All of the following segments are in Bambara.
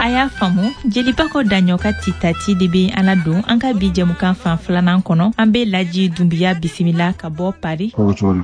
aya famu jeliba ko danyoka titati de be anadon anka bi jamukan fan flanan kono ambe Laji Dumbiya bisimila ka bo Paris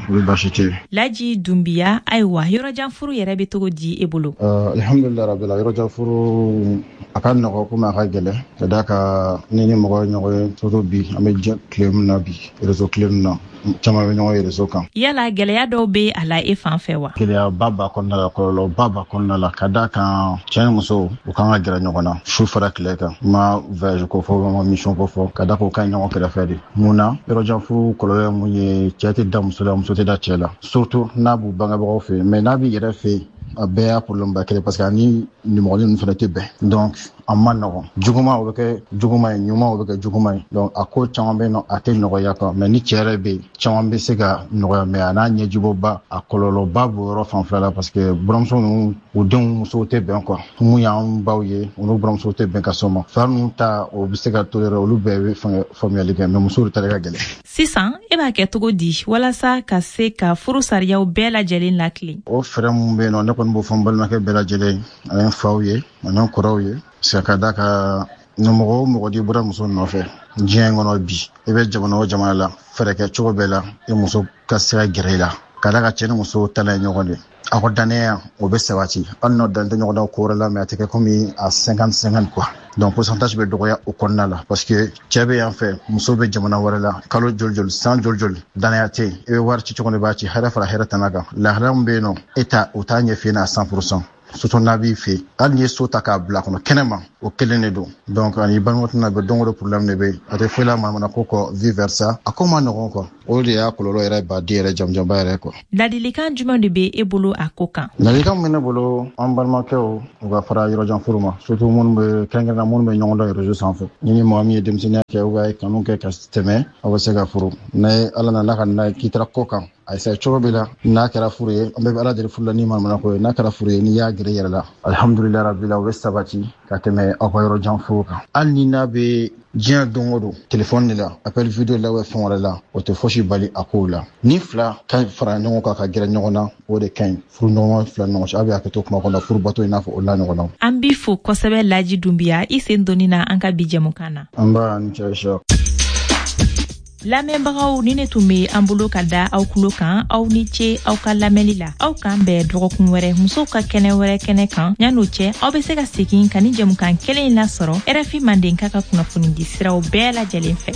Laji Dumbiya aywa yorojanfuru yere be togo di ebolo alhamdulillah rabbil yorojanfuru akan nako kuma ka gele sadaka nini mogo nyogo toto bi ambe klem na bi rezo klem na chama be nyogo rezo kan yala geleya do be ala e fan fe wa geleya baba konna la kololo baba konna la kadaka chen muso ukanga gira nyogo na shufara kleka ma voyage ko fo ma mission ko fo kadako kan nyogo kala fedi muna yorojanfuru kololo munye chati dam sula muso te da chela surtout nabu banga ba fe mais nabi yere fe abaya problème ba kele parce que ani numéro ni fana te be donc amano juguma o ke juguma nyuma o ke juguma donc ako chambe no ate no ya ko mais ni chere be chambe se ga no ya me ana nyejubo ba akololo babu ro fan fala parce que bromso no o don so te be quoi mu ya on bawye on bromso te be ka soma farnu ta o bisega tolere o lube famille ke mais musuru ta ga gele sisan e ba ke togo di wala sa ka se ka furu sariya o bela jelin la clé o frem be no ne kon bo fombal ma ke bela jelin en fawye en korawye sakada ka numéro mo di bura muso no fe jengo no bi e be jamano jamana la fereke chogo bela e muso kasira girela kada ka chene muso tala nyogone akodane o be sewati anno dante nyogoda ko la mais ateke komi à 50-50 quoi donc pourcentage be dogoya o konna la parce que tiabe en fait muso be jamana warala kalo joljol san joljol danayate e war ci chogone ba ci hara fara hera tanaga la haram be no eta o tanye fina à 100% surtout nabi fi alni sota ka bla kono kenema o kelene do donc ani banwotna be dongo problème ne be ate fela mamana koko viversa akoma no ko o de ya kololo era ba dire jamjam ba era ko ladilikan juma de be ebolo akokan ladilikan mena bolo on balma ke o ga fara yorojan furuma surtout mon be kengena mon be nyondo réseau sans fait ni mo ami dem sina ke o ga kanun ke kasteme o se ga furu ne alana la kan na kitra kokan ay sa chobela na kara furu ambe ala de fulla ni man ko na kara furu ni ya gire yalla alhamdulillah rabbil alamin sabati kateme abayro janfu alni nabe jian dongodo téléphone la appel vidéo la wa fon la o te foshi bali akola ni fla kan fara nyongo ka gira nyongona o de kan furu no fla no abi akato kuma ko na furu bato ina fo ola nyongona ambi fu ko sebe Laji Dumbiya isendonina anka bijemu kana amba nchesha lamɛnbagaw ni ne tun be an bolo ka da aw kulo kan aw ni ce aw ka lamɛnli la aw kan bɛɛ dɔgɔkun wɛrɛ musow ka kɛnɛ wɛrɛ kɛnɛ kan ɲan'o cɛ aw be se ka segin ka ni jɛmukan kelen la sɔrɔ RFI Mandenka ka kunnafoni di siraw bɛɛ lajɛlen fɛ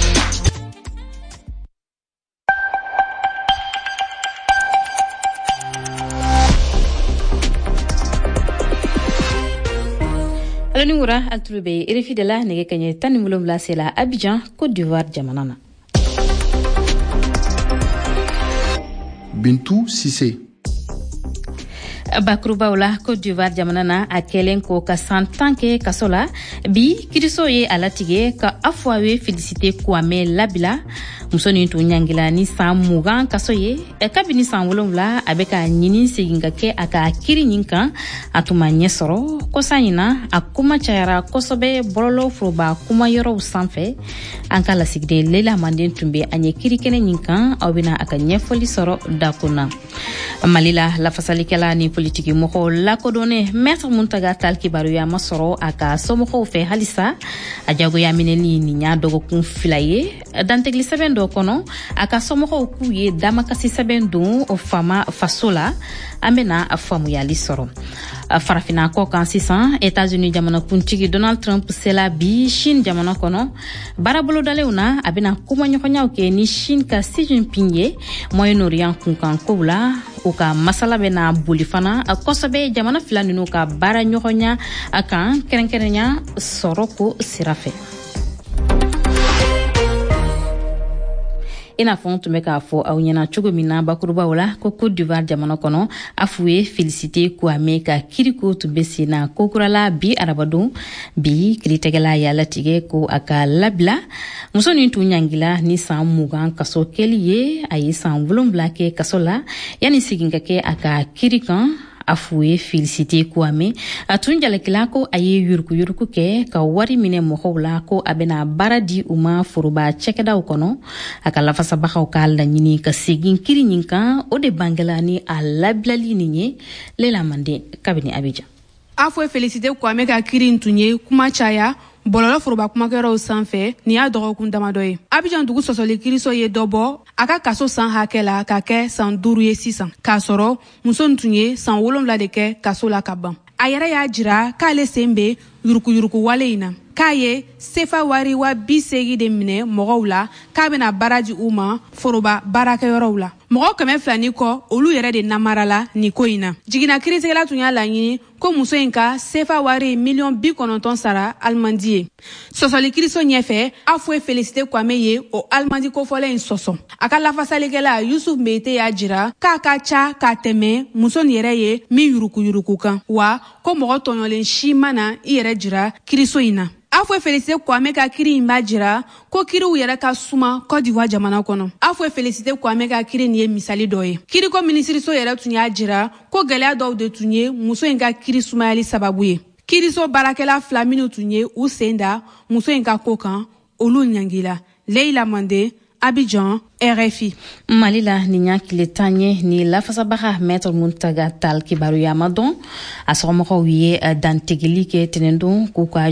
aloni wura altulube RFI de la nege kanye tani mulum la sela Abidjan Côte d'Ivoire jamanana Bintou Sissé Bakrubaula Côte d'Ivoire jamanana a kelen ko ka santanke kasola bi kiriso ye alatige ka afwawe félicité Kwame Labila musoni to nyangila ni samugan kasoye kabini sanwolomla abeka nyini siginga ke aka kiri nyinka atuma nyesoro kosanyina akuma chayara kosobe bololo froba kuma yoro sanfe anka la sigde lela manden tumbe anye kiri kene nyinka awbina aka nyefoli soro dakuna malila la fasalikela ni politiki moko la kodone maître Muntaga Tall kibaru ya masoro aka somoko fe halisa ajago ya mineli ni nya dogo kun filaye dantegli sebendo kono aka somoko kuye damakasi sebendo o fama fasola amena afamu ya lisoro farafina ko kan sisan États-Unis jamana kuntigi Donald Trump sela bi Chine jamana kono barabolo daleuna abina kuma nyokonya ke ni Chine ka Xi Jinping ye Moyen-Orient kunkan koula o ka masala bena bolifana akosobe jamana filani no ka bara nyokonya akan kerenkerenya soroko sirafe ina fon tume ka fo aw nyana chogo mina bakuruba wala ko Côte d'Ivoire jamana kono afuwe félicité Kwame ka kiriko to besina kokurala bi arabado bi kritegala ya latige ko aka labla musoni tu nyangila ni samugan kaso keliye ayi sam volum blake kasola yani siginga ke aka kirikan afuwe félicité Kwame atunjala kilako aye yurku ke ka wari mine mohowla ko abena baradi uma furuba chekeda ukono akala fasa baka ukala nyini ka sigin kiri nyinka ode bangelani alablali ninye lela mande kabini Abidjan Afo Félicité Kwame ka kiri ntunye kuma caya bololo foroba kumakɛraw sanfɛ ni y'a dɔgɔkun damadɔ ye. Abidjan dugu sɔsɔli kiriso ye dɔbɔ a ka kaso san hakɛ la ka kɛ san 5 ye sisan k'a sɔrɔ muso tun ye san 7 de kɛ kaso la ka ban. A yɛrɛ y'a jira k'ale sen bɛ yurukuyuruku wale in na k'a ye sefa wari 80 de minɛ mɔgɔw la k'a bɛna baara di u ma foroba baarakɛyɔrɔw la. Mɔgɔ 200 kɔ olu yɛrɛ de namarala ni ko in na. Jigina kiiritigɛla tun y'a laɲini ko muso in ka sefa wari $90 sara alimandi ye. Sɔsɔli kiriso ɲɛfɛ Afo Félicité Kwame ye o alimandi kofɔlen in sɔsɔ. A ka lafasalikɛla Yusuf Meyite y'a jira k'a ka ca ka tɛmɛ muso nin yɛrɛ ye min yurukuyuruku kan wa ko mɔgɔ tɔɲɔlen si mana i yɛrɛ jira kiriso in na. Afo Félicité Kwame ka kiri in b'a jira ko kiriw yɛrɛ ka suma Côte d'Ivoire jamana kɔnɔ. Afo Félicité Kwame ka kiri nin ye misali dɔ ye. Kiriko minisiriso yɛrɛ tun y'a jira ko gɛlɛya dɔw de tun ye muso in ka kiri sumayali sababu ye. Kiriso baarakɛla 2 minnu tun ye u sen da muso in ka ko kan olu ɲangila. Leila Mande, Abidjan, RFI. Mali la ni y'a tile 10 ye ni lafasabaga Maître Muntaga Tall kibaruya ma dɔn a sɔgɔmɔgɔw ye dantigili kɛ tɛnɛn don k'u ka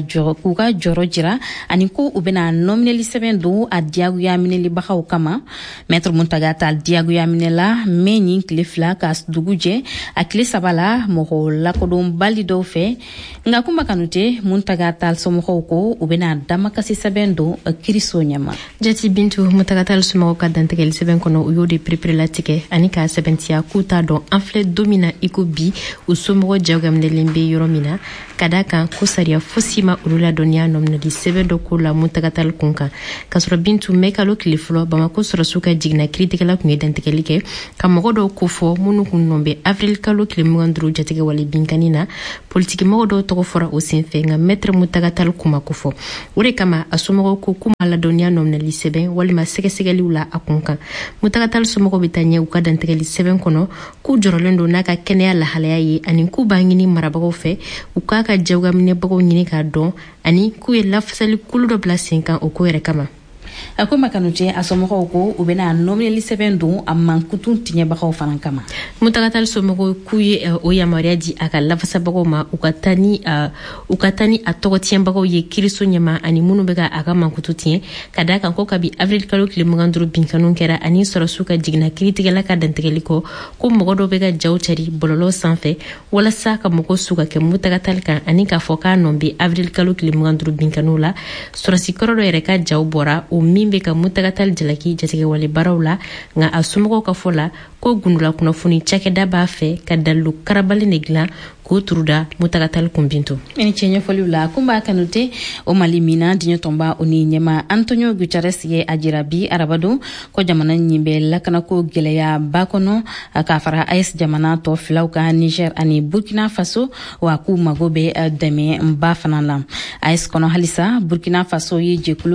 jɔrɔ jira ani ko u bɛna nɔminɛli sɛbɛn don a diyagoya minɛlibagaw kama. Maître Muntaga Tall diyagoya minɛla mɛ nin tile 2 ka dugu jɛ a tile 3 la mɔgɔ lakodɔnbali dɔw fɛ nka kuma kanu tɛ Muntaga Tall somɔgɔw ko u bɛna damakasi sɛbɛn don kiriso ɲɛma. Jati Bintu Muntaga Tall somɔgɔw ka dantigɛli sɛbɛn kɔnɔ u y'o de perepere-latigɛ ani k'a sɛbɛntiya k'u t'a dɔn an filɛ don min na i ko bi u somɔgɔ jagoyaminɛlen bɛ yɔrɔ min na ka da kan ko sariya fosi ma olu ladɔnniya nɔminɛli sɛbɛn dɔ ko la Muntaga Tall kun kan. K'a sɔrɔ Bintu mɛ kalo tile fɔlɔ Bamako sɔrɔsiw ka jigina kiiritigɛla kun ye dantigɛli kɛ ka mɔgɔ dɔw ko fɔ minnu kun nɔ bɛ avril kalo tile 25 jatigɛ wale binkani na politiki mɔgɔ dɔw tɔgɔ fɔra o senfɛ nka Maître Muntaga Tall kuma ko fɔ. O de kama a somɔgɔw ko kuma ladɔnniya nɔminɛli sɛbɛn walima sɛgɛsɛgɛliw la a kun kan. Muntaga Tall somɔgɔw bɛ taa ɲɛ u ka dantigɛli sɛbɛn kɔnɔ k'u jɔrɔlen don n'a ka kɛnɛya lahalaya ye ani k'u b'a ɲini marabagaw fɛ u k'a ka jagoyaminɛbagaw ɲini k'a dɔn ani k'u ye lafasali kulu dɔ bila sen kan o ko yɛrɛ kama. A ko makanute a somɔgɔw ko u bɛna nɔminɛli sɛbɛn don a mankutun tiɲɛbagaw fana kama. Muntaga Tall somɔgɔw k'u ye o yamaruya di a ka lafasabagaw ma u ka taa ni a tɔgɔ tiɲɛbagaw ye kiriso ɲɛma ani minnu bɛ ka a ka mankutu tiɲɛ ka da kan ko kabi avril kalo tile 25 binkanu kɛra ani sɔrɔsiw ka jigina kiiritigɛla ka dantigɛli kɔ ko mɔgɔ dɔw bɛ ka jaw cari bɔlɔlɔ sanfɛ walasa ka mɔgɔ su ka kɛ Muntaga Tall kan ani k'a fɔ k'a nɔ bɛ avril kalo tile 25 binkanu la sɔrɔsi kɔrɔ dɔ yɛrɛ ka jaw bɔra o min bɛ ka Muntaga Tall jalaki jatigɛwale baaraw la nka a somɔgɔw ka fɔ la ko gundula kunnafoni cakɛda b'a fɛ ka dalilu karabali de dilan k'o turuda Muntaga Tall kun Bintu. Ni cɛ ɲɛfɔliw la kun b'a kanute o Mali mina diɲɛ tɔnba o ni ɲɛma Antonio Guterres ye a jira bi arabadon ko jamana ɲin bɛ lakanako gɛlɛya ba kɔnɔ k'a fara AES jamana tɔ filaw ka Niger ani Burkina Faso wa k'u mago bɛ dɛmɛ ba fana la. AES kɔnɔ halisa Burkina Faso ye jɛkulu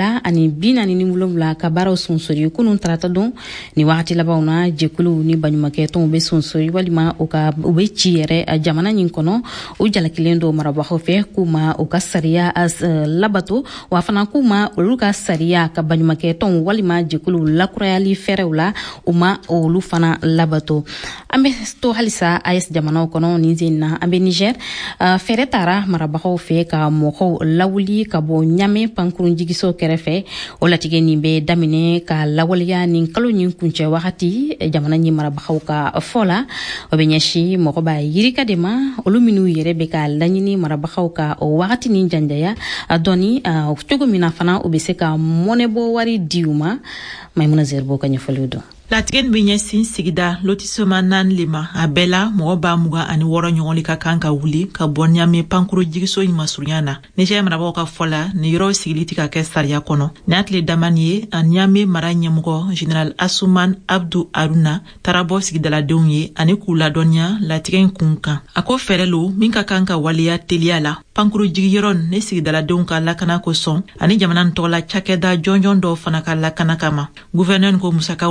247 ka baaraw sonsori kunun tarata don ni wagati labanw na jɛkulu ni baɲumankɛtɔnw bɛ sonsori walima u bɛ ci yɛrɛ jamana ɲin kɔnɔ o jalakilen do marabagaw fɛ k'u ma u ka sariya labato wa fana k'u ma olu ka sariya ka baɲumankɛtɔnw walima jɛkulu lakurayali fɛrɛw la u ma olu fana labato. An bɛ to halisa AES jamanaw kɔnɔ nin sen na an bɛ Niger fɛrɛ taara marabagaw fɛ ka mɔgɔw lawuli ka bɔ Ɲame pankurun jigiso kɛrɛfɛ o latigɛ nin bɛ daminɛ ka lawaleya nin kalo nin kuncɛ wagati jamana ɲin marabagaw ka fɔ la o bɛ ɲɛsin mɔgɔ b'a yirika de ma olu minnu yɛrɛ bɛ ka laɲini marabagaw ka o wagati nin janjaya a dɔni cogo min na fana o bɛ se ka mɔnɛbɔ wari di u ma. Maimuna Zerbo ka ɲɛfɔliw don. Latigɛ bɛ ɲɛsin sigida lotissement 4 le ma a bɛɛ la mɔgɔ b'a 26 ɲɔgɔn ka kan ka wuli ka bɔ Ɲame pankuru jigiso in masurunya na. Niger marabagaw ka fɔ la ni yɔrɔ sigili tɛ ka kɛ sariya kɔnɔ. Ni a tile damani ye a Ɲame mara ɲɛmɔgɔ Général Asuman Abdou Aruna taara bɔ sigidaladenw ye ani k'u ladɔnniya latigɛ in kun kan. A ko fɛɛrɛ lo min ka kan ka waleya teliya la. Pankuru jigiyɔrɔ ne sigidaladenw ka lakana kosɔn ani jamana tɔgɔla cakɛda jɔnjɔn dɔw fana ka lakana kama. Gouverneur ko musakaw na sara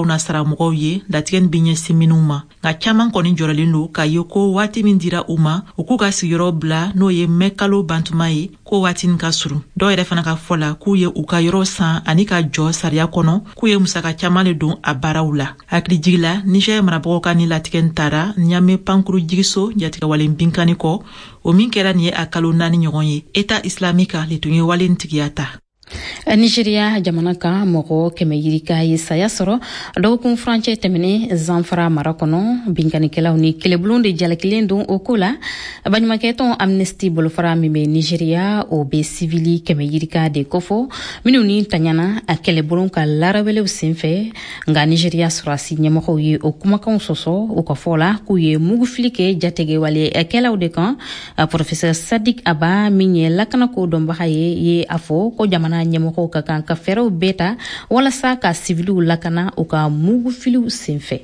mɔgɔw ye latigɛ nin bi ɲɛsin minnu ma nka caaman kɔni jɔrɔlen do k'a ye ko waati min dira u ma u k'u ka sigiyɔrɔ bila n'o ye mɛn kalo bantuma ye ko waati nin ka surun dɔw yɛrɛ fana ka fɔ la k'u ye u ka yɔrɔ san ani ka jɔ sariya kɔnɔ k'u ye musaka caaman le don a baaraw la hakilijigi la Niger marabagaw ka ni latigɛ nin tara Ɲame pankuru jigiso jatigɛwalen binkani kɔ o min kɛra nin ye a kalo 4 ɲɔgɔn ye État islamique le tun ye wale nin tigiya ta. Nigeria jamana kan mɔgɔ 100 yirika ye saya sɔrɔ dɔgɔkun furancɛ tɛmɛnen Zamfara mara kɔnɔ binkanikɛlaw ni kɛlɛbulon de jalakilen don o ko la baɲumankɛtɔn Amnesty bolofara min bɛ Nigeria o bɛ civili 100 yirika de kofɔ minnu ni tanyana a kɛlɛbulon ka larawelew senfɛ nka Nigeria sɔrɔsi ɲɛmɔgɔw ye o kumakanw sɔsɔ o ka fɔ la k'u ye mugufili kɛ jategɛwale kɛlaw de kan Professeur Sadik Aba min ye lakanako dɔnbaga ye a fɔ ko jamana ɲɛmɔgɔw ka kan ka fɛɛrɛw bɛɛ ta walasa ka civiliw lakana u ka mugufiliw senfɛ.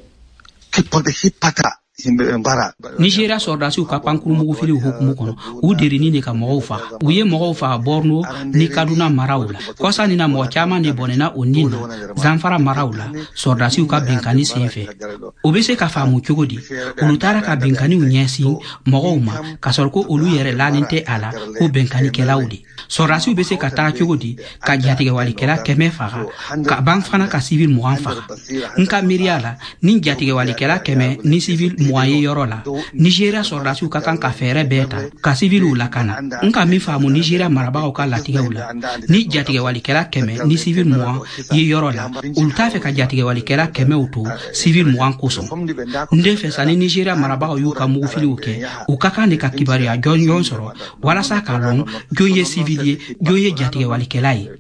Nigeria sɔrdasiw ka pankuru mugufiliw hukumu kɔnɔ u derini de ka mɔgɔw faga u ye mɔgɔw faga Borno ni Kaduna maraw la kɔsa ni na mɔgɔ caman de bɔnɛna o nin na Zamfara maraw la sɔrdasiw ka binkani senfɛ o bɛ se ka faamu cogo di olu taara ka binkaniw ɲɛsin mɔgɔw ma ka sɔrɔ ko olu yɛrɛ lanen tɛ a la ko binkanikɛlaw de sɔrdasiw bɛ se ka taa cogo di ka jatigɛwalikɛla 100 faga ka ban fana ka civil 20 faga nka miiriya la ni jatigɛwalikɛla 100 ni civil moyen yɔrɔ la Nigeria sɔrdasiw ka kan ka fɛɛrɛ bɛɛ ta ka civiliw lakana nka min faamu Nigeria marabagaw ka latigɛw la ni jatigɛwalikɛla 100 ni civil 20 ye yɔrɔ la olu t'a fɛ ka jatigɛwalikɛla 100 to civil 20 kosɔn n de fɛ sa ni Nigeria marabagaw y'u ka mugufiliw kɛ u ka kan de ka kibariya jɔnjɔn sɔrɔ walasa k'a lɔn jɔn ye civil ye jɔn ye jatigɛwalikɛla ye.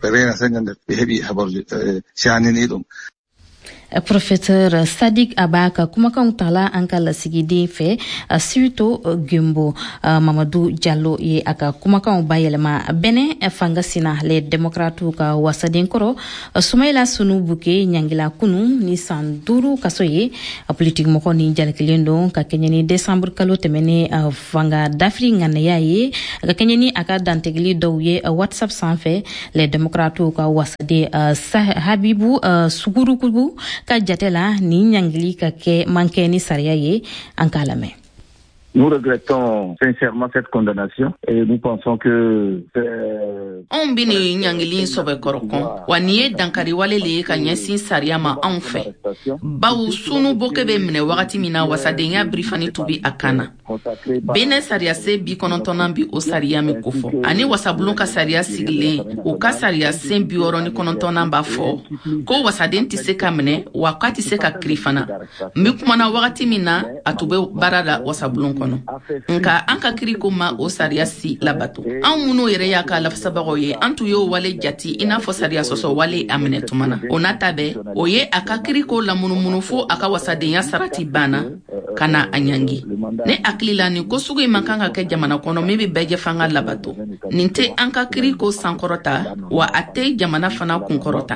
Professeur Sadik Abaka kumakan tala an ka lasigiden fɛ Sirito Gembo Mamadou Diallo ye aka kumakan bayɛlɛma bɛnɛ fangasina le demokratu ka wasaden kɔrɔ Sumaila Sunu Buke ɲangila kunu ni san 5 kaso ye politique mɔgɔ ni jalakilen don ka kɛɲɛ ni décembre kalo tɛmɛnen fanga dafiri ŋanaya ye ka kɛɲɛ ni aka dantegili dɔw ye WhatsApp sanfɛ le demokratu ka wasaden Habibu Sugurukubu ka jatela ni ɲangili ka kɛ mankɛ ni sariya ye an k'a lamɛn. Nous regrettons sincèrement cette condamnation et nous pensons que on bini ɲangili sɔbɛ kɔrɔkɔn wa ni ye dankari wale le ye ka ɲɛsin sariya ma anw fɛ bawo Sunu Boke bɛ minɛ wagati min na wasadenya birifani tubi a kan na benɛ sariya se 90 bi o sariya min kofɔ ani wasabulon ka sariya sigilen o ka sariya sen 69 b'a fɔ ko wasaden tɛ se ka minɛ wa k'a tɛ se ka kiri fana n bɛ kumana wagati min na a tun bɛ baara la wasabulon kɔnɔ nka an ka kiri ko ma o sariya si labato an minnu yɛrɛ y'a ka lafasabagaw ye an tun y'o wale jati i n'a fɔ sariya sɔsɔ wale a minɛ tuma na o n'a ta bɛɛ o ye a ka kiri ko lamunumunu fo a ka wasadenya sarati banna ka na a ɲangi ne hakili la nin ko sugu in man kan ka kɛ jamana kɔnɔ min bɛ bɛɛ jɛ fanga labato nin tɛ an ka kiri ko sankɔrɔta wa a tɛ jamana fana kunkɔrɔta.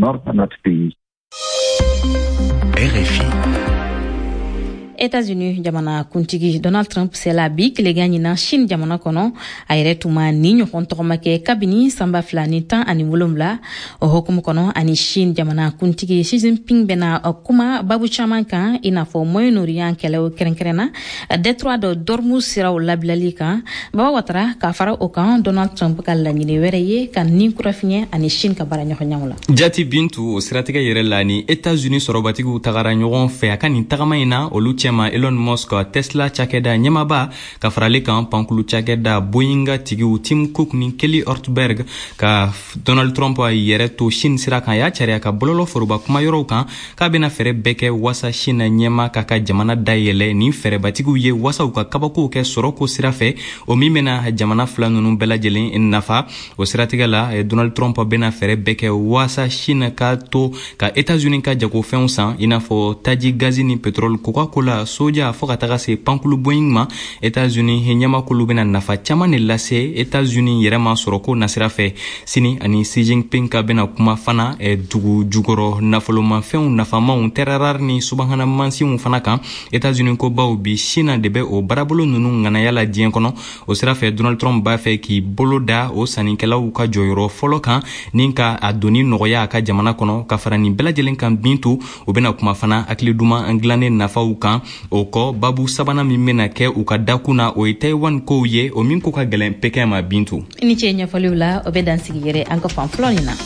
RFI. États-Unis jamana kuntigi Donald Trump sela bi kilega ɲina Chine jamana kɔnɔ a yɛrɛ tuma ni ɲɔgɔn tɔgɔma kɛ kabini sanba 2017 o hukumu kɔnɔ ani Chine jamana kuntigi Xi Jinping bɛna kuma babu caman kan i n'a fɔ Moyen-Orient kɛlɛw kɛrɛnkɛrɛnna détroit de Dormuz siraw labilali kan Baba Watara k'a fara o kan Donald Trump ka laɲini wɛrɛ ye ka nin kurafiɲɛ ani Chine ka baara ɲɔgɔnyaw la. Jati Bintu o siratigɛ yɛrɛ la ni États-Unis sɔrɔbatigiw tagara ɲɔgɔn fɛ a ka nin tagama in na olu cɛma Elon Musk Tesla cakɛda ɲɛmaba ka farali kan pankulu cakɛda Boeing tigiw Tim Cook ni Kelly Ortberg ka Donald Trump yɛrɛ to Chine sira kan y'a cariya ka bololo foroba kuma yɔrɔw kan k'a bɛna fɛrɛ bɛɛ kɛ wasa Chine ɲɛma ka jamana dayɛlɛ ni fɛrɛbatigiw ye wasaw ka kabakow kɛ sɔrɔko sira fɛ o min bɛna jamana fila ninnu bɛɛ lajɛlen nafa o siratigɛ la Donald Trump bɛna fɛrɛ bɛɛ kɛ wasa Chine ka to ka États-Unis ka jagofɛnw san i n'a fɔ taji gazi ni pétrole Coca-Cola la soja fo ka taga se pankulu boying ma États-Unis ɲamakulu bena nafa caman de lase États-Unis yɛrɛ ma sɔrɔ ko nasira fɛ sini ani Xi Jinping ka bena kuma fana dugu jukɔrɔ nafolomafɛnw nafamaw terrorar ni subahana mansiw fana kan États-Unis ko baw bi Chine de bɛ o barabolo nunu ŋanaya la diɲɛ kɔnɔ o sira fɛ Donald Trump b'a fɛ k'i bolo da o sannikɛlaw ka jɔyɔrɔ fɔlɔ kan ni ka a doni nɔgɔya a ka jamana kɔnɔ ka fara nin bɛɛ lajɛlen kan bintu o bena kuma fana hakili duman dilannen nafaw kan o kɔ babu sabanan min bena kɛ u ka dakun na o ye Taiwan kow ye o min ko ka gɛlɛn Pekin ma bintu ni cɛ ɲɛfɔliw la o bɛ dan sigi yɛrɛ an ka fan fɔlɔ nin na.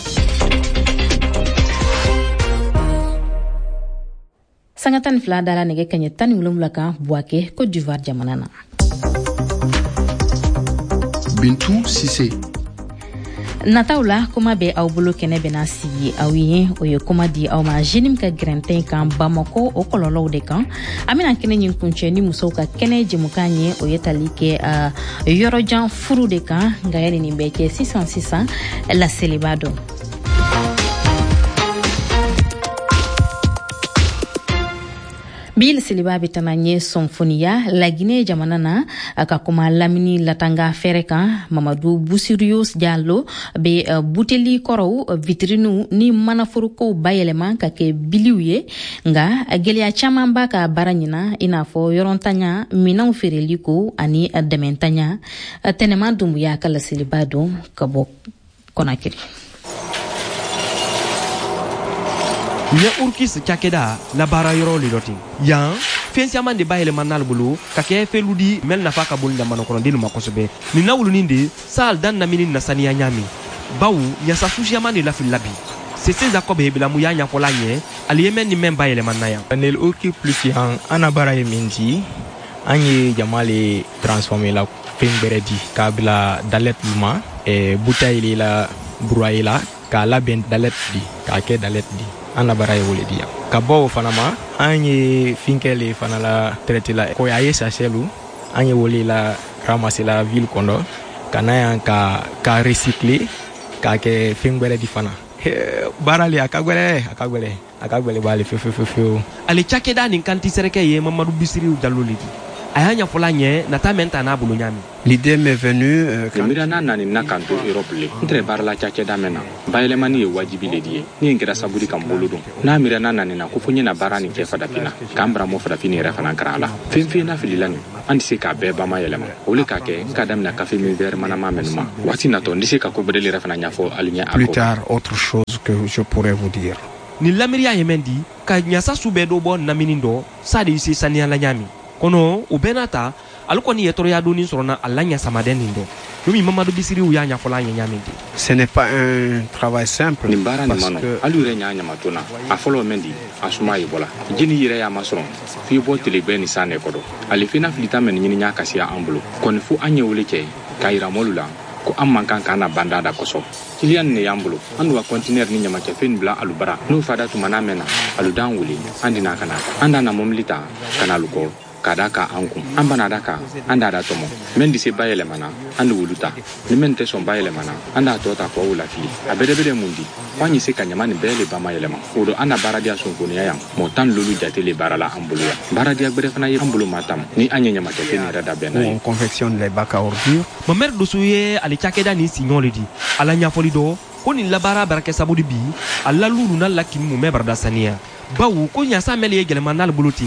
Sanga 12 dala nɛgɛ kaɲɛ 17 kan Buake Côte d'Ivoire jamana na. Bintu Sise. Nataw la kuma bɛ aw bolo kɛnɛ bɛna sigi aw ye o ye kuma di aw ma jeune ka grɛntɛn kan Bamako o kɔlɔlɔw de kan an bɛna kɛnɛ ɲin kuncɛ ni musow ka kɛnɛ jɛmukan ye o ye tali kɛ yɔrɔjan furu de kan nka yani nin bɛ kɛ sisan laseli b'a dɔn. Bil Siliba bitana nye sonfoniya lagine jamana na ka kuma lamini latanga fere kan Mamadou Boussirius Diallo be buteli korow vitrinu ni manafuruko bayeleman ka ke biliw ye nga geliya caman ba ka baranyina inafo yorontanya minaw fereliko ani dementanya tenema dumbuya kala Siliba don kabo Konakiri. Nya urkis cakeda la bara yoro lidoti yan fensiaman de bayele manal bulu ka ke feludi mel nafa ka bul ndamano kono dinu makosobe ni nawulu ninde sal dan na minin nasaniya nyami bawu nya sa susiaman de la filabi c'est ces akobe bila mu ya nya folanye ali yemen ni men bayele manaya nel urki plus yan ana bara yeminji anye jamale transformer la pemberedi kabila dalet luma e butaili la bruaila ka la ben dalet di ka ke dalet di ana bara ye wole dia ka bo fana ma anye finkele fana la traité la ko yaye sachelu anye wole la ramasser la ville kondo kana yan ka recycler ka ke fingbere di fana barali akagwele bale fe ale chakeda ni kanti sereke ye Mamadou Boussiriu Diallo lidi ayanya folanye natamenta na bulu nyami l'idée m'est venue mirana nani nakanto Europe le entre barla chakeda mena baile mani wajibi le die ni ngira sabudi kambuludu na mirana nani na kufunye na barani ke fadapina kambra mo fadapini refana krala fimfi na fililani andi se ka be ba mayelema ole ka ke kadam na kafe mi ver mana mamenuma wati na to ndise ka ko bedeli refana nyafo alinya plus tard autre chose que je pourrais vous dire ni lamiria yemendi ka nyasa subedo bo na minindo sadi isi sania la nyami kono ubenata alukoni yetoro ya doni sorona alanya samaden ndo yomi Mamadou Boussiriu ya nya folanya nyamindi ce n'est pas un travail simple ni bara ni mano alure nya nya matuna afolo mendi asuma yibola jini yire ya masron fi bo telebe ni sane kodo alifina filita men nyini nya kasia ambulo kon fu anye wulike kaira molula ko amman kan kana banda da koso kilian ne yambulo andu wa container ni nyama ke fen bla alubara no fada tu manamena aludan wuli andina kana anda na momlita kana luko kadaka ankum ambana daka anda da tomo mendi se bayele mana andu wuluta ni mente son bayele mana anda tota ko wula fi abedebede mundi kwani se kanyama ni bele ba mayele ma odo ana baradia son ko yam mo tan lolu jatele barala ambulu ya baradia gbere fana ye ambulu matam ni anyenya makete ni rada bena on confectionne les bacs à ordures mo mer do suye ali chakeda ni signol di ala nya folido koni labara barake sabudi bi alla lulu na lakin mo me barda sania bawu ko nya sa mele ye gelema nal buluti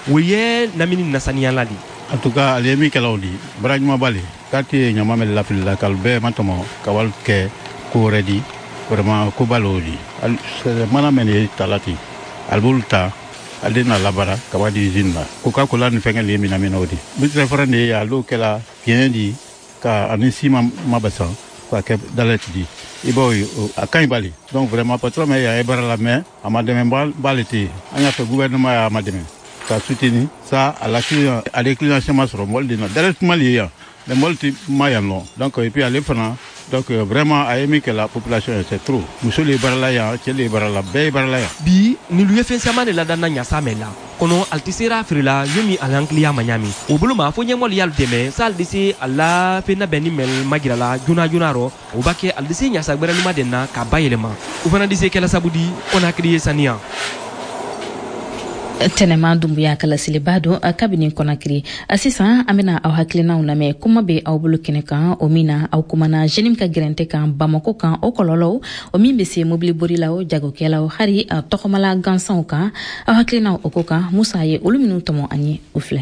Ouye namini nasania lali en tout cas alemi kelawdi brajuma bali kati nyama mel la fil la kalbe matomo kawal ke ko redi vraiment ko balodi al mana meni talati albulta aldena labara kawadi zinna ko ka kula ni fengel yemi namina odi bitre frande ya lo kela bien di ka anisima mabasan ko ke dalet di iboy akan bali donc vraiment patron me ya ebara la main amademe baleti anya fe gouvernement ya amademe ka soutenir ça à la déclination masro moldi na directement lié les multi mayano donc et puis aller prendre donc vraiment a aimé que la population c'est trop monsieur les barlaya chez les barla be barlaya bi ni lui fait ça man la dana nya samela kono altisera frila yumi alankliya manyami obuluma fo nyemol yal deme sal disi alla fe na benimel magirala junaro obake aldisi nya sagbera ni madenna ka bayelema ufana disi kala sabudi on a créé sania Tenema Dumbuya Kalasili Bado kabini Konakri sisan an bena aw hakilinaw lamɛn kuma be aw bolo kɛnɛ kan o min na aw kumana jenim ka gɛrɛntɛ kan Bamako kan o kɔlɔlɔw o min be se mobili borilaw jagokɛlaw hari tɔgɔmala gansanw kan aw hakilinaw o ko kan Musa ye olu minnu tɔmɔ an ye o filɛ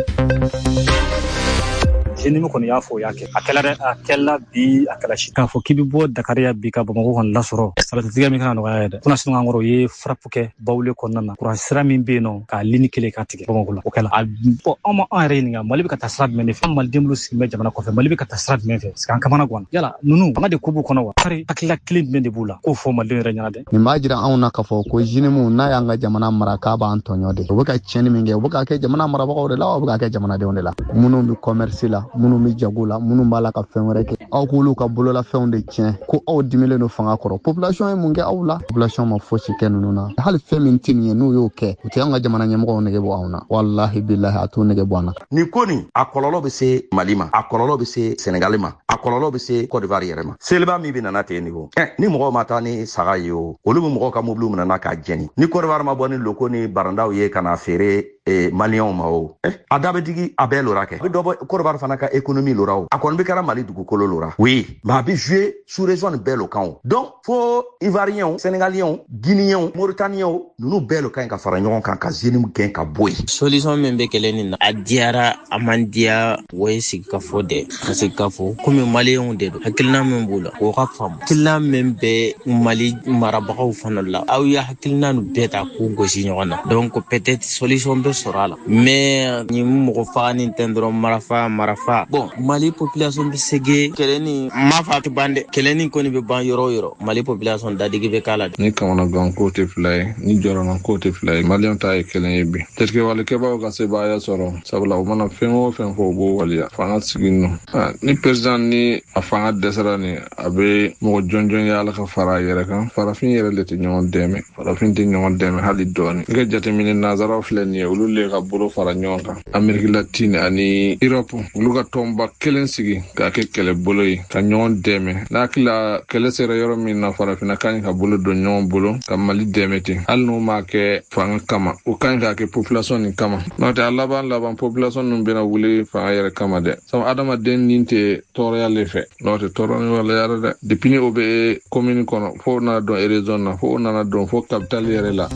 jeni mi kɔni y'a fɔ y'a kɛ a kɛla bi a kɛla si k'a fɔ k'i bi bɔ Dakariya bi ka Bamako kɔni lasɔrɔ sabatitigɛ min kana nɔgɔya dɛ kuna sinu kɔrɔ ye frappe kɛ bawule kɔnɔna na kuran sira min be yen nɔ k'a ligne kelen ka tigɛ Bamako la o kɛla a bɔ an yɛrɛ ɲininka Mali bɛ ka taa sira jumɛn de fɛ Maliden bolo sigi bɛ jamana kɔfɛ Mali bɛ ka taa sira jumɛn fɛ parce que an kamana gan yala nunu fanga de ko b'u kɔnɔ wa kari hakilila kelen jumɛn de b'u la k'o fɔ Maliden yɛrɛ ɲɛna dɛ nin b'a jira anw na k'a fɔ ko jinimu n'a y'an ka jamana mara k'a b'an tɔɲɔ de o bɛ ka tiɲɛni min kɛ o bɛ ka kɛ jamana marabagaw de la o bɛ ka kɛ jamanadenw de la minnu bɛ commerce la minnu bɛ jago la minnu b'a la ka fɛn wɛrɛ kɛ aw k'olu ka bolola fɛnw de tiɲɛ ko aw dimilen don fanga kɔrɔ population ye mun kɛ aw la population ma fosi kɛ ninnu na hali fɛn min tɛ nin ye n'u y'o kɛ u tɛ an ka jamana ɲɛmɔgɔw nege bɔ anw na wallahi billahi a t'u nege bɔ an na ni ko nin a kɔlɔlɔ bɛ se Mali ma a kɔlɔlɔ bɛ se Senegal ma a kɔlɔlɔ bɛ se Côte d'Ivoire yɛrɛ ma seliba min bɛ nana ten nin ko ni mɔgɔw ma taa ni saga ye o olu bɛ mɔgɔw ka mobiliw minɛ k'a jɛni ni Côte d'Ivoire ma bɔ ni loko ni barandaw ye kana feere Maliens ma o a da bɛ digi a bɛɛ lora kɛ a bɛ dɔ bɔ Côte d'Ivoire fana ka économie lora o a kɔni bɛ kɛra Mali dugukolo lora oui mais a bɛ jouer sous région nin bɛɛ lo kan o donc fo Ivoiriens Sénégaliens Guinéens Mauritaniens ninnu bɛɛ lo kan ka fara ɲɔgɔn kan ka jeune gɛn ka bɔ yen solution min bɛ kɛlɛ nin na a diyara a man diya o ye sigikafɔ dɛ ka sigikafɔ komi Maliens de don hakilina min b'u la o ka faamu hakilina min bɛ Mali marabagaw fana la aw ye hakilina nu bɛɛ ta k'u gosi ɲɔgɔn na donc peut-être solution bɛ sɔrɔ a la mais ni mɔgɔ faga ni tɛ dɔrɔn marafa bon Mali population bɛ sege kɛlɛ ni ma fa tɛ ban dɛ kɛlɛ ni kɔni bɛ ban yɔrɔ o yɔrɔ Mali population dadigi bɛ k'a la ni kamana gan ko tɛ fila ye ni jɔrɔna ko tɛ fila ye Maliens ta ye kelen ye bi peut-être walikɛbaaw ka sebaaya sɔrɔ sabula o mana fɛn o fɛn fɔ o b'o waliya fanga sigi nɔ ni président ni a fanga dɛsɛra ni a bɛ mɔgɔ jɔnjɔn ye ala ka fara a yɛrɛ kan farafin yɛrɛ de tɛ ɲɔgɔn dɛmɛ farafin tɛ ɲɔgɔn dɛmɛ hali dɔɔni i ka jateminɛ nazaraw filɛ nin ye olu le ka bolo fara ɲɔgɔn kan Amérique latine ani Europe olu ka tɔnba kelen sigi k'a kɛ kɛlɛbolo ye ka ɲɔgɔn dɛmɛ n'a hakilila kɛlɛ sera yɔrɔ min na farafina ka ɲi ka bolo don ɲɔgɔn bolo ka Mali dɛmɛ ten hali n'u m'a kɛ fanga kama o ka ɲi k'a kɛ population nin kama n'o tɛ a laban population ninnu bɛna wuli fanga yɛrɛ kama dɛ sabu adamaden nin tɛ tɔɔrɔya le fɛ n'o tɛ tɔɔrɔ ni waleya dɛ depuis ni o bɛ commune kɔnɔ fo nana dɔn région na fo nana dɔn fo capitale yɛrɛ la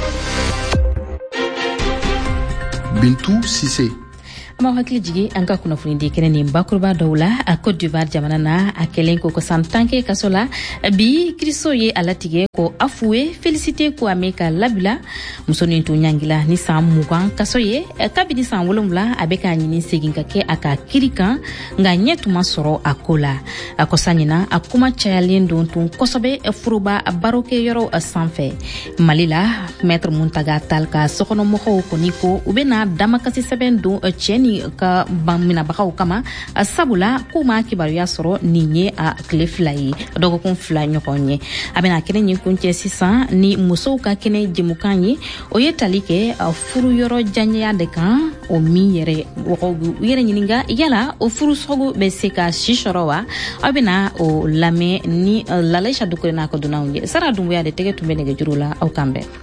Bintou Sise ma hakili jigi an ka kunnafoni di kɛnɛ nin bakuruba dɔw la a Côte d'Ivoire jamana na a kɛlen ko san tanke kaso la bi Kristo ye a latigɛ ko Afuwe Félicité Kouamé ka labila muso nin tun ɲangila ni san 20 kaso ye kabini san 7 a bɛ k'a ɲini segin ka kɛ a ka kiri kan nka ɲɛ tuma sɔrɔ a ko la a kɔsa ɲina a kuma cayalen don tun kosɛbɛ furuba barokɛyɔrɔ sanfɛ Mali la Maître Muntaga Tall ka sokɔnɔmɔgɔw kɔni ko u bɛna damakasi sɛbɛn don cɛ ni ka banminabagaw kama sabula k'u ma kibaruya sɔrɔ nin ye a tile 2 ye dɔgɔkun 2 ɲɔgɔn ye a bɛna kɛnɛ ɲin kuncɛ sisan ni musow ka kɛnɛ jɛmukan ye o ye tali kɛ furu yɔrɔ janyaya de kan o min yɛrɛ mɔgɔw b'u yɛrɛ ɲininka yala o furu sɔgɔ bɛ se ka si sɔrɔ wa a bɛna o lamɛn ni Lalaisa Dukure n'a ka dunanw ye Sara Dumbuya de tɛgɛ tun bɛ nɛgɛjuru la aw kan bɛn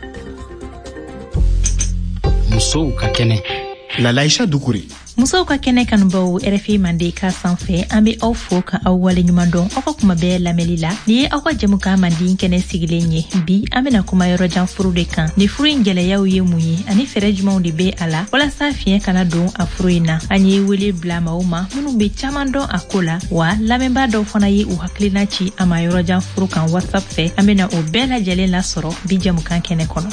musow ka kɛnɛ Lalaisa Dukure musow ka kɛnɛ kanubaw RFI Mande ka sanfɛ an bɛ aw fo ka aw wale ɲuman dɔn aw ka kuma bɛɛ lamɛnli la ni ye aw ka jɛmukan Mandi kɛnɛ sigilen ye bi an bɛna kuma yɔrɔjan furu de kan ni furu in gɛlɛyaw ye mun ye ani fɛɛrɛ jumɛnw de bɛ a la walasa fiɲɛ kana don a furu in na an ye wele bila maaw ma minnu bɛ caman dɔn a ko la wa lamɛnbaa dɔw fana ye u hakilina ci a ma yɔrɔjan furu kan WhatsApp fɛ an bɛna o bɛɛ lajɛlen lasɔrɔ bi jɛmukan kɛnɛ kɔnɔ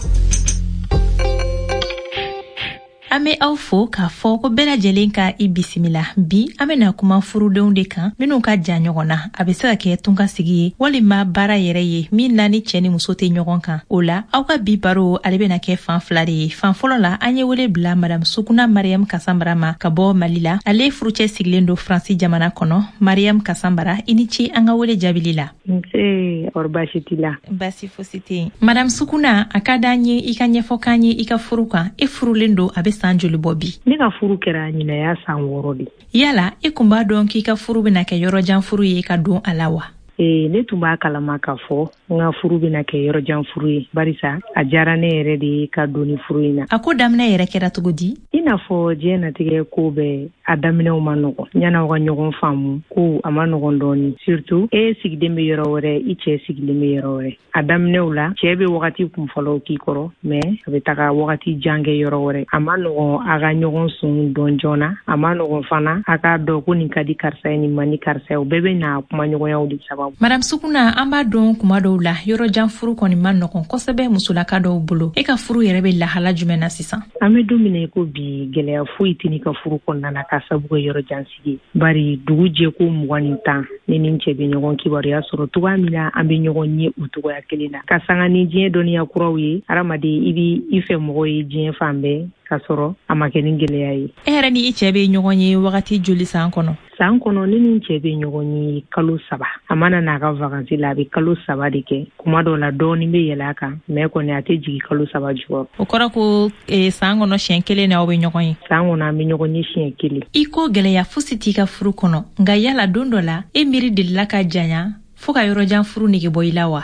an bɛ aw fo k'a fɔ ko bɛɛ lajɛlen ka I bisimila bi an bɛna kuma furudenw de kan minnu ka jan ɲɔgɔn na a bɛ se ka kɛ tunkasigi ye walima baara yɛrɛ ye min na ni cɛ ni muso tɛ ɲɔgɔn kan o la aw ka bi baro ale bɛna kɛ fan 2 de ye fan fɔlɔ la an ye wele bila Madame Sukuna Mariam Kasanbara ma ka bɔ Mali la ale furucɛ sigilen don Faransi jamana kɔnɔ Mariam Kasanbara I ni ce an ka wele jaabili la basi t'i la basi fosi tɛ Madame Sukuna a ka d'an ye I ka ɲɛfɔ k'an ye I ka furu kan I furulen don a bɛ san joli bɔ bi ne ka furu kɛra ɲinaya san 6 de yala I kun b'a dɔn k'i ka furu bɛna kɛ yɔrɔjan furu ye ka don a la wa ne tun b'a kalama k'a fɔ n ka furu bɛna kɛ yɔrɔjan furu ye barisa a diyara ne yɛrɛ de ka don ni furu in na. A ko daminɛ yɛrɛ kɛra cogo di? I n'a fɔ diɲɛnatigɛ ko bɛɛ a daminɛw ma nɔgɔn yan'aw ka ɲɔgɔn faamu ko a ma nɔgɔn dɔɔni surtout e sigiden bɛ yɔrɔ wɛrɛ i cɛ sigilen bɛ yɔrɔ wɛrɛ. A daminɛw la cɛ bɛ wagati kunfɔlɔw k'i kɔrɔ mais a bɛ taga wagati jan kɛ yɔrɔ wɛrɛ. A ma nɔgɔn a ka ɲɔgɔn sun dɔn joona, a ma nɔgɔn fana a k'a dɔn ko nin ka di karisa ye nin man di karisa ye, o bɛɛ bɛ na kuma ɲɔgɔnyaw de sababu. Madame Sukuna, an b'a dɔn kuma dɔw la yɔrɔjan furu kɔni ma nɔgɔn kosɛbɛ musolaka dɔw bolo. E ka furu yɛrɛ bɛ lahala jumɛn na sisan? An bɛ don min ko bi gɛlɛya foyi tɛ ni ka furu kɔnɔna na ka sababu kɛ yɔrɔjan sigi. Bari dugu jɛko 20 ne ni cɛ bɛ ɲɔgɔn kibaruya sɔrɔ cogoya min na an bɛ ɲɔgɔn ye o cogoya kelen na. Ka sanga ni diɲɛ dɔnniya kuraw ye, hadamaden i b'i fɛ mɔgɔ ye diɲɛ fan bɛɛ ka sɔrɔ a ma kɛ ni gɛlɛya ye. E yɛrɛ ni i cɛ bɛ ɲɔgɔn ye wagati joli san kɔnɔ? San kɔnɔ ne ni cɛ bɛ ɲɔgɔn ye kalo 3. A mana n'a ka vacances la a bɛ kalo 3 de kɛ. Kuma dɔw la dɔɔni bɛ yɛlɛ a kan mais kɔni a tɛ jigin kalo 3 jukɔrɔ. O kɔrɔ ko san kɔnɔ siɲɛ 1 na aw bɛ ɲɔgɔn ye? San kɔnɔ an bɛ ɲɔgɔn ye siɲɛ 1. I ko gɛlɛya fosi t'i ka furu kɔnɔ nka yala don dɔ la e miiri delila ka janya fo ka yɔrɔjan furu nege bɔ i la wa?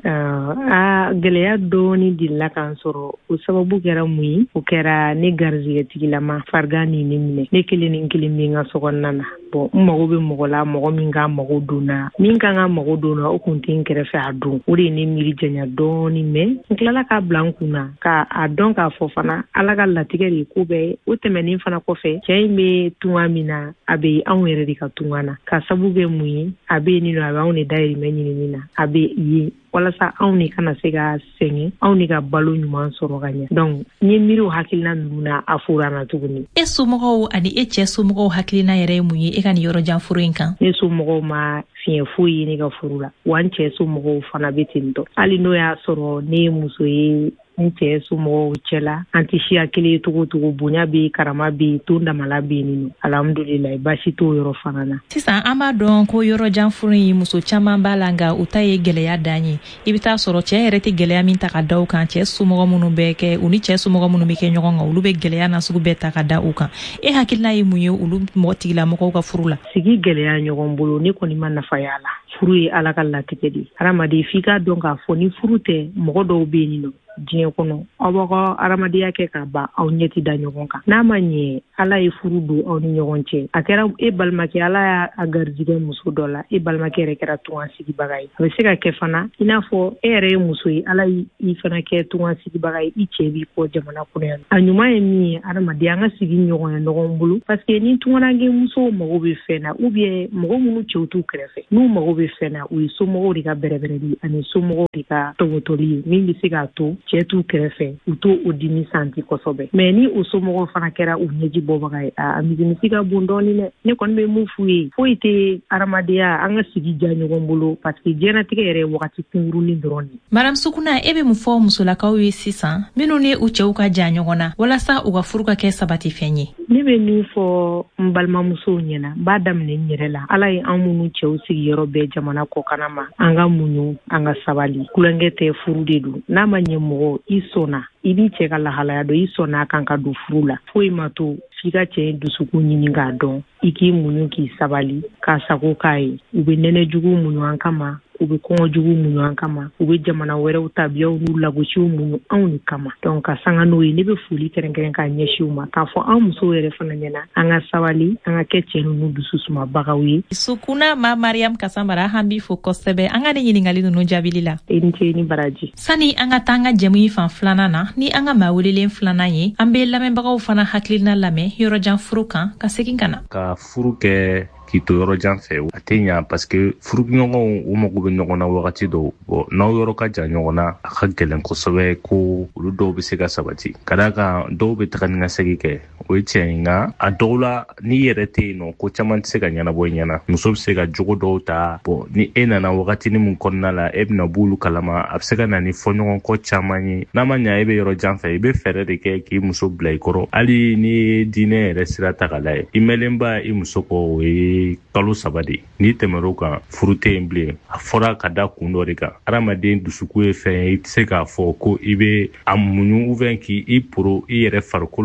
Gɛlɛya dɔɔni delila k'an sɔrɔ o sababu kɛra mun ye? O kɛra ne garizigɛtigilama farigan ni ne minɛ. Ne kelen ni kelen bɛ n ka sokɔnɔna na. Bon n mago bɛ mɔgɔ la mɔgɔ min ka mago donna min kan ka mago donna o kun tɛ n kɛrɛfɛ a don. O de ye ne miiri janya dɔɔni mais n tilala k'a bila n kun na k'a dɔn k'a fɔ fana Ala ka latigɛ de ko bɛɛ o tɛmɛnen fana kɔfɛ cɛ in bɛ tunga min na a bɛ anw yɛrɛ de ka tunga na. Ka sababu kɛ mun ye? A bɛ nin nɔ a bɛ anw de dayirimɛ ɲini na. A bɛ ye walasa anw ni kana se ka sɛgɛn anw ni ka balo ɲuman sɔrɔ ka ɲɛ. Donc n ye miiriw hakilina ninnu na a fura na tuguni. E somɔgɔw ani e cɛ somɔgɔw hakilina yɛrɛ ye mun ye e ka nin yɔrɔjan furu in kan? Ne somɔgɔw ma fiɲɛ foyi ye ne ka furu la wa n cɛ somɔgɔw fana bɛ ten tɔ. Hali n'o y'a sɔrɔ ne ye muso ye n cɛ somɔgɔw cɛla an tɛ siya kelen ye togo togo bonya bɛ karama bɛ ton damala bɛ yen nɔ alhamdulilayi baasi t'o yɔrɔ fana na. Sisan an b'a dɔn ko yɔrɔjan furu in muso caman b'a la nka u ta ye gɛlɛya dan ye. I bɛ taa sɔrɔ cɛ yɛrɛ tɛ gɛlɛya min ta ka da u kan cɛ somɔgɔ minnu bɛ kɛ u ni cɛ somɔgɔ minnu bɛ kɛ ɲɔgɔn kan olu bɛ gɛlɛya na sugu bɛɛ ta ka da u kan. E hakilina ye mun ye olu mɔgɔ tigilamɔgɔw ka furu la? Sigi gɛlɛya ɲɔgɔn bolo ne kɔni ma nafa y'a la. Furu ye Ala ka latigɛ de ye. Hadamaden f'i k'a dɔn k'a fɔ ni furu tɛ mɔgɔ dɔw bɛ yen nɔ diɲɛ kɔnɔ aw b'aw ka hadamadenya kɛ ka ban aw ɲɛti da ɲɔgɔn kan. N'a ma ɲɛ Ala ye furu don aw ni ɲɔgɔn cɛ a kɛra e balimakɛ Ala y'a garijigɛ muso dɔ la e balimakɛ yɛrɛ kɛra tunga sigibaga ye. A bɛ se ka kɛ fana i n'a fɔ e yɛrɛ ye muso ye Ala y'i fana kɛ tunga sigibaga ye i cɛ b'i kɔ jamana kɔnɔ yan. A ɲuman ye min ye hadamaden an ka sigi ɲɔgɔn ye ɲɔgɔn bolo parce que ni tunganage musow mago bɛ fɛn na ou bien mɔgɔ minnu cɛw t'u kɛrɛfɛ n'u mago bɛ fɛn na u ye somɔgɔw de ka bɛrɛbɛrɛli ani somɔgɔw de ka tɔbɔtɔli ye min bɛ se k'a to cɛ t'u kɛrɛfɛ u t'o o dimi santi kosɛbɛ mais ni o somɔgɔw fana kɛra u ɲɛji bɔbaga ye a misimisi ka bon dɔɔni dɛ. Ne kɔni bɛ mun f'u ye foyi tɛ hadamadenya an ka sigi ja ɲɔgɔn bolo parce que diɲɛnatigɛ yɛrɛ ye wagati kunkurunin dɔrɔn de. Madame Sukuna, e bɛ mun fɔ musolakaw ye sisan minnu ni u cɛw ka ja ɲɔgɔn na walasa u ka furu ka kɛ sabati fɛn ye? Ne bɛ min fɔ n balimamusow ɲɛna n b'a daminɛ n yɛrɛ la. Ala ye an minnu cɛw sigiyɔrɔ bɛɛ jamana kɔkan ma an ka muɲu an ka sabali. Kulonkɛ tɛ furu de don. N'a ma ɲɛ mɔgɔ i sɔnna i b'i cɛ ka lahalaya dɔn i sɔnna kan ka don furu la foyi ma to f'i ka cɛ dusukun ɲini k'a dɔn i k'i muɲu k'i sabali k'a sago k'a ye. U bɛ nɛnɛ jugu muɲu an kama u bɛ kɔngɔ jugu muɲu an kama u bɛ jamana wɛrɛw tabiyaw n'u lagosiw muɲu anw ni kama. Donc ka sanga n'o ye ne bɛ foli kɛrɛnkɛrɛn k'a ɲɛsin u ma k'a fɔ an musow yɛrɛ fana ɲɛna an ka sabali an ka kɛ cɛ ninnu dusu sumabagaw ye. Sukuna ma Mariam Kasamara an b'i fo kosɛbɛ an ka ne ɲininkali ninnu jaabili la. I ni ce i ni baraji. Sani an ka taa an ka jɛmu yi fan filanan na ni an ka maa welelen filanan ye an bɛ lamɛnbagaw fana hakilina lamɛn yɔrɔjan furu kan ka segin ka na. Ka furu kɛ k'i to yɔrɔ jan fɛ a tɛ ɲa parce que furuɲɔgɔnw u mago bɛ ɲɔgɔn na wagati dɔw bon n'aw yɔrɔ ka jan ɲɔgɔn na a ka gɛlɛn kosɛbɛ ko olu dɔw bɛ se ka sabati ka d'a kan dɔw bɛ taga ni ka segin kɛ o ye tiɲɛ ye nka a dɔw la n'i yɛrɛ tɛ yen nɔ ko caman tɛ se ka ɲɛnabɔ i ɲɛna muso bɛ se ka jogo dɔw ta bon ni e nana wagatinin min kɔnɔna la e bɛna b'olu kalama a bɛ se ka na ni fɔɲɔgɔn kɔ caman ye n'a ma ɲa e bɛ yɔrɔ jan fɛ i bɛ fɛɛrɛ de kɛ k'i muso bila i kɔrɔ hali ni ye diinɛ yɛrɛ sira ta ka lajɛ i mɛnlenba i muso kɔ o ye kalo 3 de n'i tɛmɛr'o kan furu tɛ yen bilen a fɔra ka da kun dɔ de kan adamaden dusukun ye fɛn ye i tɛ se k'a fɔ ko i bɛ a muɲu ou bien k'i poro i yɛrɛ farikolo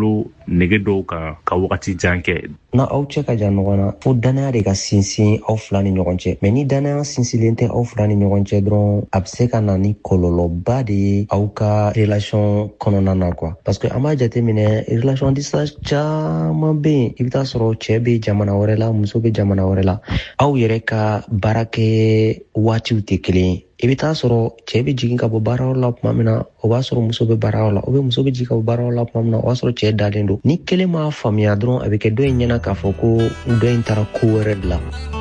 nege dɔw kan ka wagati jan kɛ. Na aw cɛ ka jan ɲɔgɔn na fo danaya de ka sinsin aw fila ni ɲɔgɔn cɛ, mɛ ni danaya sinsilen tɛ aw fila ni ɲɔgɔn cɛ dɔrɔn a bɛ se ka na ni kɔlɔlɔba de ye aw ka relation kɔnɔna na quoi. Parce que an b'a jateminɛ relation distance caman bɛ yen, i bɛ taa sɔrɔ cɛ bɛ jamana wɛrɛ la, muso bɛ jamana wɛrɛ la, aw yɛrɛ ka baarakɛ waatiw tɛ kelen ye. I bɛ taa sɔrɔ cɛ bɛ jigin ka bɔ baarayɔrɔ la tuma min na, o b'a sɔrɔ muso bɛ baarayɔrɔ la, muso bɛ jigin ka bɔ baarayɔrɔ la tuma min na, o b'a sɔrɔ cɛ dalen don. Ni kelen m'a faamuya dɔrɔn a bɛ kɛ dɔ in ɲɛna k'a fɔ ko dɔ in taara ko wɛrɛ de la.